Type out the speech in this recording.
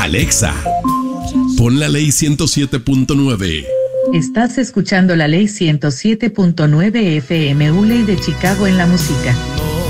Alexa, pon la ley 107.9. Estás escuchando la ley 107.9 FM, Uley de Chicago en la música.